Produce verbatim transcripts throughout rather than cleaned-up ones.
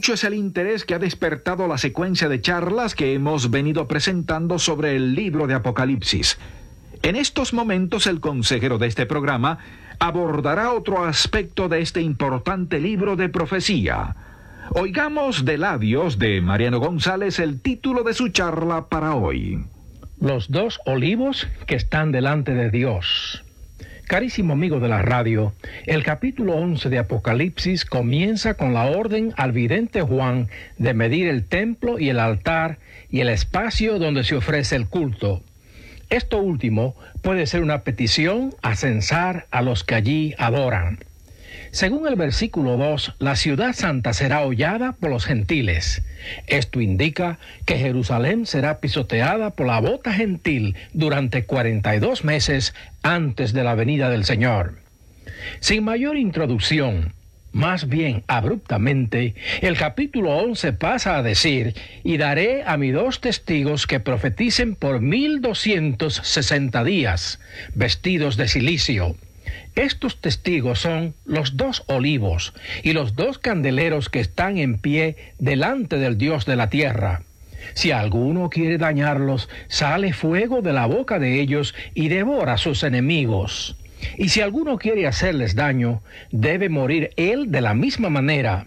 mucho es el interés que ha despertado la secuencia de charlas que hemos venido presentando sobre el libro de Apocalipsis. En estos momentos el consejero de este programa abordará otro aspecto de este importante libro de profecía. Oigamos de labios de Mariano González el título de su charla para hoy. Los dos olivos que están delante de Dios. Carísimo amigo de la radio, el capítulo once de Apocalipsis comienza con la orden al vidente Juan de medir el templo y el altar y el espacio donde se ofrece el culto. Esto último puede ser una petición a censar a los que allí adoran. Según el versículo dos, la ciudad santa será hollada por los gentiles. Esto indica que Jerusalén será pisoteada por la bota gentil durante cuarenta y dos meses antes de la venida del Señor. Sin mayor introducción, más bien abruptamente, el capítulo once pasa a decir: y daré a mis dos testigos que profeticen por mil doscientos sesenta días, vestidos de cilicio. Estos testigos son los dos olivos y los dos candeleros que están en pie delante del Dios de la tierra. Si alguno quiere dañarlos, sale fuego de la boca de ellos y devora a sus enemigos. Y si alguno quiere hacerles daño, debe morir él de la misma manera.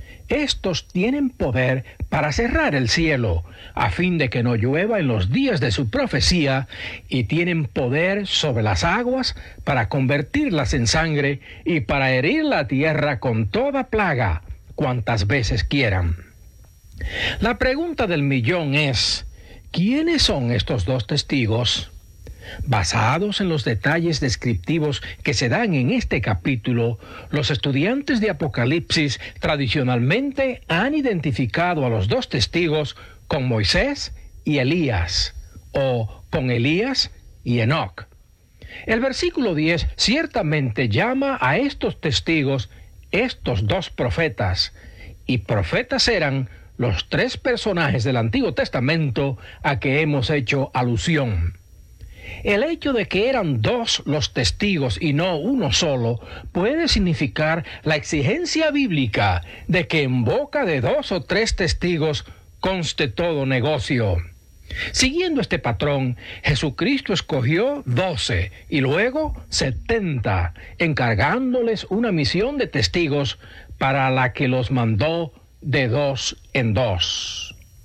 Estos tienen poder para cerrar el cielo, a fin de que no llueva en los días de su profecía, y tienen poder sobre las aguas para convertirlas en sangre y para herir la tierra con toda plaga, cuantas veces quieran. La pregunta del millón es: ¿quiénes son estos dos testigos? Basados en los detalles descriptivos que se dan en este capítulo, los estudiantes de Apocalipsis tradicionalmente han identificado a los dos testigos con Moisés y Elías, o con Elías y Enoc. El versículo diez ciertamente llama a estos testigos estos dos profetas, y profetas eran los tres personajes del Antiguo Testamento a que hemos hecho alusión. El hecho de que eran dos los testigos y no uno solo puede significar la exigencia bíblica de que en boca de dos o tres testigos conste todo negocio. Siguiendo este patrón, Jesucristo escogió doce y luego setenta, encargándoles una misión de testigos para la que los mandó de dos en dos.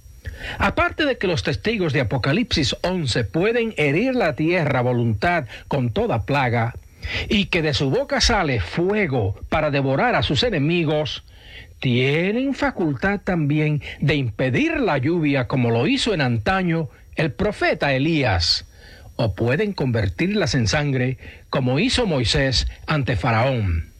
Aparte de que los testigos de Apocalipsis once pueden herir la tierra a voluntad con toda plaga, y que de su boca sale fuego para devorar a sus enemigos, tienen facultad también de impedir la lluvia como lo hizo en antaño el profeta Elías, o pueden convertirlas en sangre como hizo Moisés ante Faraón.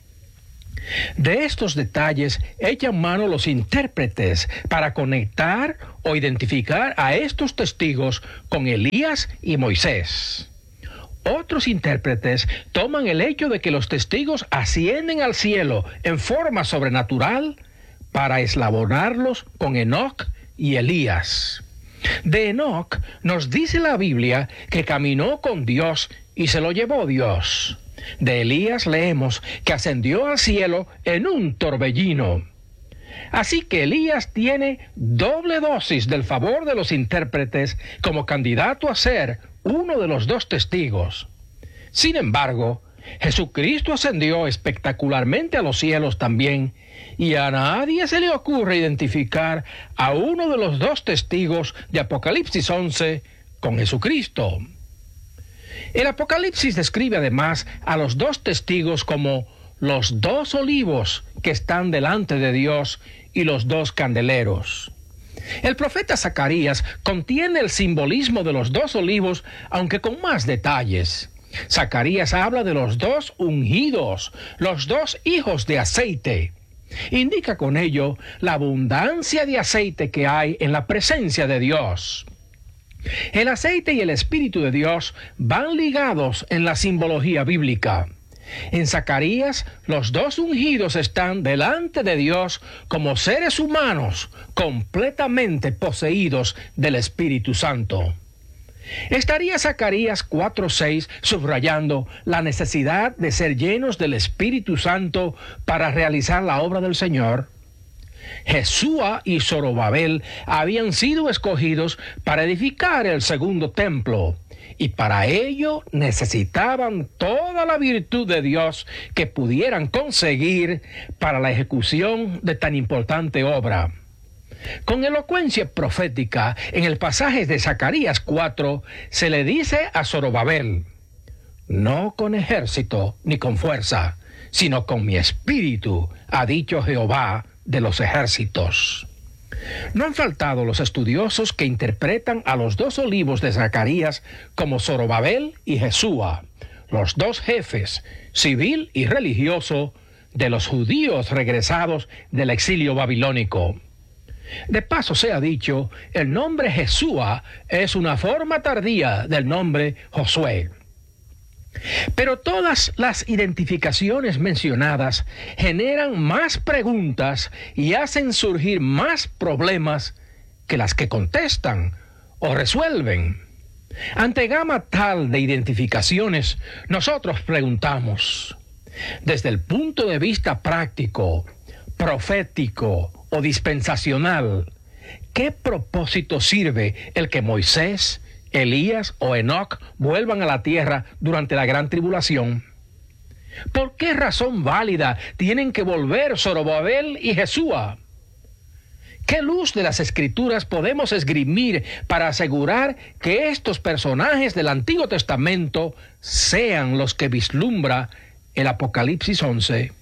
De estos detalles echan mano los intérpretes para conectar o identificar a estos testigos con Elías y Moisés. Otros intérpretes toman el hecho de que los testigos ascienden al cielo en forma sobrenatural para eslabonarlos con Enoc y Elías. De Enoc nos dice la Biblia que caminó con Dios y se lo llevó Dios. De Elías leemos que ascendió al cielo en un torbellino. Así que Elías tiene doble dosis del favor de los intérpretes como candidato a ser uno de los dos testigos. Sin embargo, Jesucristo ascendió espectacularmente a los cielos también, y a nadie se le ocurre identificar a uno de los dos testigos de Apocalipsis once con Jesucristo. El Apocalipsis describe además a los dos testigos como los dos olivos que están delante de Dios y los dos candeleros. El profeta Zacarías contiene el simbolismo de los dos olivos, aunque con más detalles. Zacarías habla de los dos ungidos, los dos hijos de aceite. Indica con ello la abundancia de aceite que hay en la presencia de Dios. El aceite y el Espíritu de Dios van ligados en la simbología bíblica. En Zacarías, los dos ungidos están delante de Dios como seres humanos completamente poseídos del Espíritu Santo. Estaría Zacarías cuatro seis subrayando la necesidad de ser llenos del Espíritu Santo para realizar la obra del Señor. Jesúa y Zorobabel habían sido escogidos para edificar el segundo templo, y para ello necesitaban toda la virtud de Dios que pudieran conseguir para la ejecución de tan importante obra. Con elocuencia profética, en el pasaje de Zacarías cuatro, se le dice a Zorobabel: no con ejército ni con fuerza, sino con mi espíritu, ha dicho Jehová de los ejércitos. No han faltado los estudiosos que interpretan a los dos olivos de Zacarías como Zorobabel y Jesúa, los dos jefes, civil y religioso, de los judíos regresados del exilio babilónico. De paso sea dicho, el nombre Jesúa es una forma tardía del nombre Josué. Pero todas las identificaciones mencionadas generan más preguntas y hacen surgir más problemas que las que contestan o resuelven. Ante gama tal de identificaciones, nosotros preguntamos, desde el punto de vista práctico, profético o dispensacional, ¿qué propósito sirve el que Moisés, Elías o Enoc vuelvan a la tierra durante la gran tribulación? ¿Por qué razón válida tienen que volver Zorobabel y Jesúa? ¿Qué luz de las Escrituras podemos esgrimir para asegurar que estos personajes del Antiguo Testamento sean los que vislumbra el Apocalipsis once?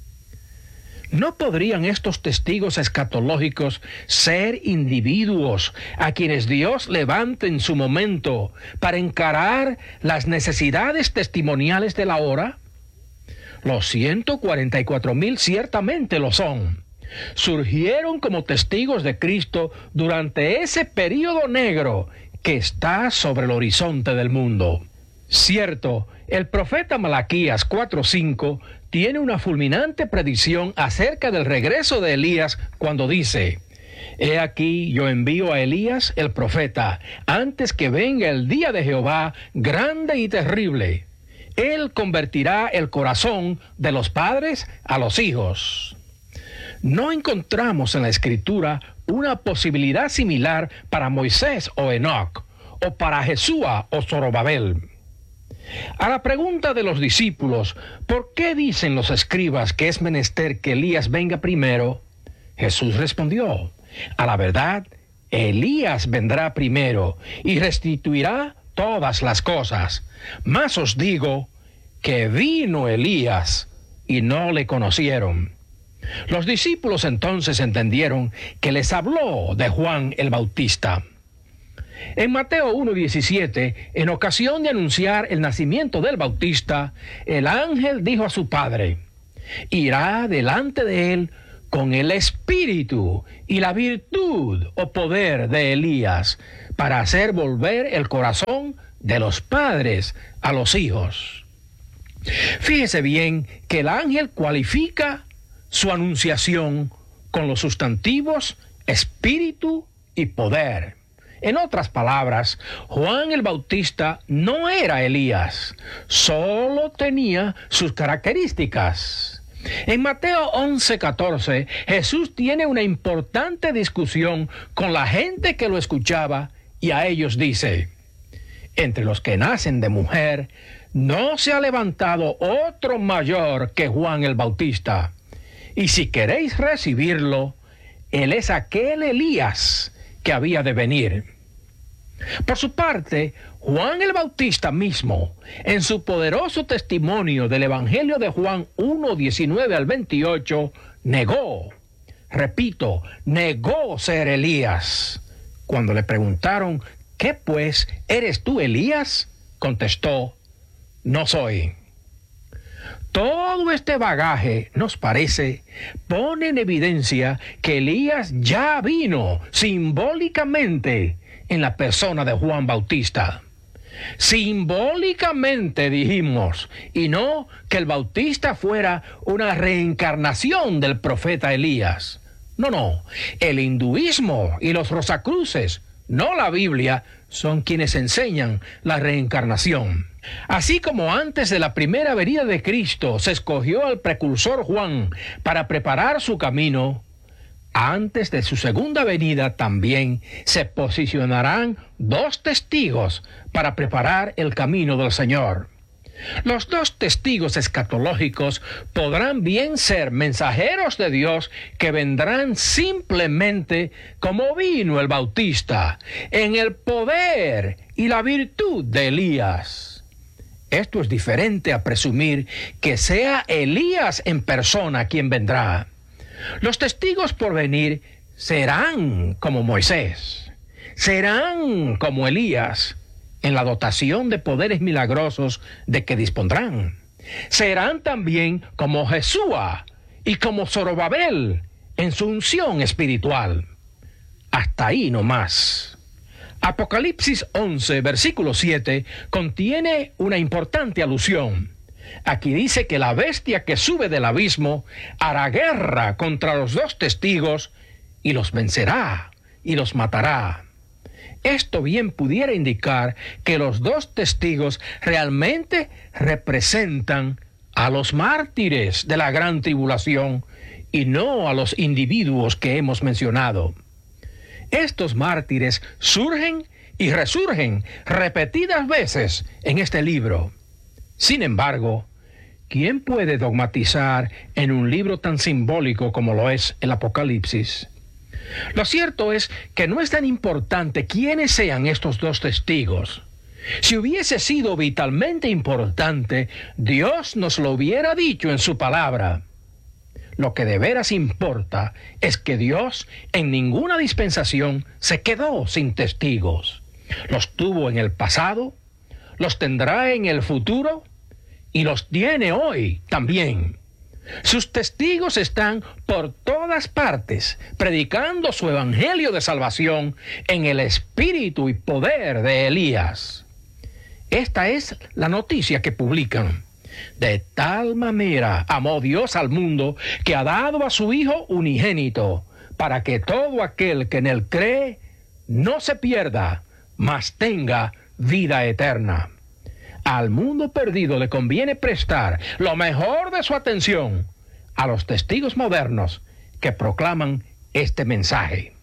¿No podrían estos testigos escatológicos ser individuos a quienes Dios levante en su momento para encarar las necesidades testimoniales de la hora? Los ciento cuarenta y cuatro mil ciertamente lo son. Surgieron como testigos de Cristo durante ese período negro que está sobre el horizonte del mundo. Cierto, el profeta Malaquías cuatro cinco tiene una fulminante predicción acerca del regreso de Elías cuando dice: He aquí yo envío a Elías el profeta, antes que venga el día de Jehová grande y terrible. Él convertirá el corazón de los padres a los hijos. No encontramos en la Escritura una posibilidad similar para Moisés o Enoc, o para Jesúa o Zorobabel. A la pregunta de los discípulos, ¿por qué dicen los escribas que es menester que Elías venga primero?, Jesús respondió: a la verdad, Elías vendrá primero y restituirá todas las cosas. Mas os digo que vino Elías y no le conocieron. Los discípulos entonces entendieron que les habló de Juan el Bautista. En Mateo uno diecisiete, en ocasión de anunciar el nacimiento del Bautista, el ángel dijo a su padre: irá delante de él con el espíritu y la virtud o poder de Elías, para hacer volver el corazón de los padres a los hijos. Fíjese bien que el ángel cualifica su anunciación con los sustantivos espíritu y poder. En otras palabras, Juan el Bautista no era Elías, solo tenía sus características. En Mateo once catorce, Jesús tiene una importante discusión con la gente que lo escuchaba y a ellos dice: entre los que nacen de mujer, no se ha levantado otro mayor que Juan el Bautista. Y si queréis recibirlo, él es aquel Elías que había de venir. Por su parte, Juan el Bautista mismo, en su poderoso testimonio del Evangelio de Juan uno diecinueve al veintiocho, negó, repito, negó ser Elías. Cuando le preguntaron: ¿qué pues, eres tú Elías?, contestó: no soy. Todo este bagaje, nos parece, pone en evidencia que Elías ya vino simbólicamente en la persona de Juan Bautista. Simbólicamente dijimos, y no que el Bautista fuera una reencarnación del profeta Elías. No, no, el hinduismo y los rosacruces, no la Biblia, son quienes enseñan la reencarnación. Así como antes de la primera venida de Cristo se escogió al precursor Juan para preparar su camino, Antes de su segunda venida también se posicionarán dos testigos para preparar el camino del Señor. Los dos testigos escatológicos podrán bien ser mensajeros de Dios que vendrán simplemente como vino el Bautista, en el poder y la virtud de Elías. Esto es diferente a presumir que sea Elías en persona quien vendrá. Los testigos por venir serán como Moisés, serán como Elías, en la dotación de poderes milagrosos de que dispondrán. Serán también como Jesúa y como Zorobabel en su unción espiritual. Hasta ahí no más. Apocalipsis once, versículo siete, contiene una importante alusión. Aquí dice que la bestia que sube del abismo hará guerra contra los dos testigos y los vencerá y los matará. Esto bien pudiera indicar que los dos testigos realmente representan a los mártires de la gran tribulación y no a los individuos que hemos mencionado. Estos mártires surgen y resurgen repetidas veces en este libro. Sin embargo, ¿quién puede dogmatizar en un libro tan simbólico como lo es el Apocalipsis? Lo cierto es que no es tan importante quiénes sean estos dos testigos. Si hubiese sido vitalmente importante, Dios nos lo hubiera dicho en su palabra. Lo que de veras importa es que Dios en ninguna dispensación se quedó sin testigos. Los tuvo en el pasado, los tendrá en el futuro y los tiene hoy también. Sus testigos están por todas partes, predicando su evangelio de salvación en el espíritu y poder de Elías. Esta es la noticia que publican. De tal manera amó Dios al mundo que ha dado a su Hijo unigénito, para que todo aquel que en él cree no se pierda, mas tenga vida eterna. Al mundo perdido le conviene prestar lo mejor de su atención a los testigos modernos que proclaman este mensaje.